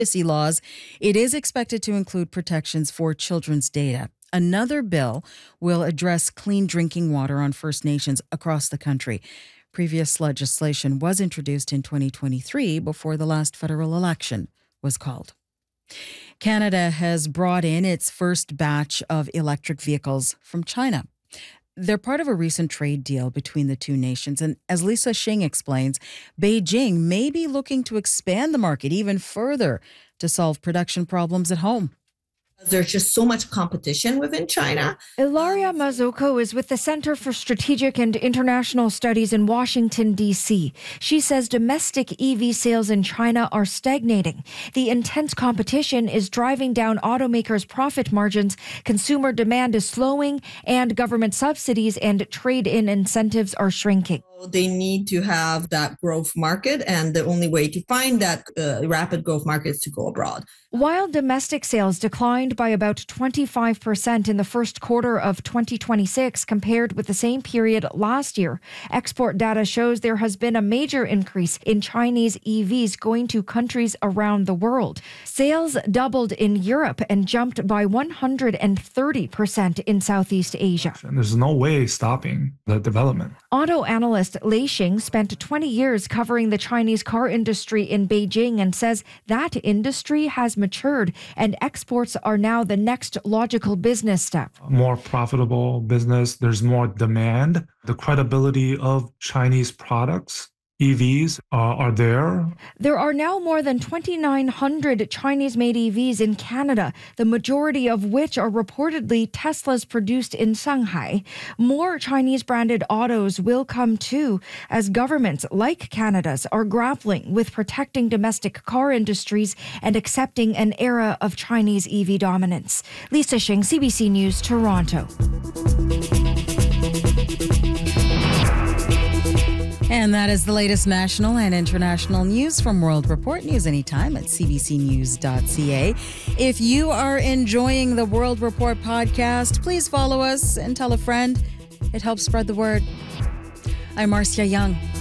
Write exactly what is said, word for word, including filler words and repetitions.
privacy laws, it is expected to include protections for children's data. Another bill will address clean drinking water on First Nations across the country. Previous legislation was introduced in twenty twenty-three before the last federal election was called. Canada has brought in its first batch of electric vehicles from China. They're part of a recent trade deal between the two nations. And as Lisa Shing explains, Beijing may be looking to expand the market even further to solve production problems at home. There's just so much competition within China. Ilaria Mazzucco is with the Center for Strategic and International Studies in Washington, D C. She says domestic E V sales in China are stagnating. The intense competition is driving down automakers' profit margins, consumer demand is slowing, and government subsidies and trade-in incentives are shrinking. They need to have that growth market, and the only way to find that uh, rapid growth market is to go abroad. While domestic sales declined by about twenty-five percent in the first quarter of twenty twenty-six compared with the same period last year, export data shows there has been a major increase in Chinese E Vs going to countries around the world. Sales doubled in Europe and jumped by one hundred thirty percent in Southeast Asia. And there's no way stopping the development. Auto analyst Lei Xing spent twenty years covering the Chinese car industry in Beijing and says that industry has matured and exports are now the next logical business step. More profitable business, there's more demand. The credibility of Chinese products, E Vs, uh, are there. There are now more than twenty-nine hundred Chinese-made E Vs in Canada, the majority of which are reportedly Teslas produced in Shanghai. More Chinese-branded autos will come too, as governments like Canada's are grappling with protecting domestic car industries and accepting an era of Chinese E V dominance. Lisa Shing, C B C News, Toronto. And that is the latest national and international news from World Report. News anytime at c b c news dot c a. If you are enjoying the World Report podcast, please follow us and tell a friend. It helps spread the word. I'm Marcia Young.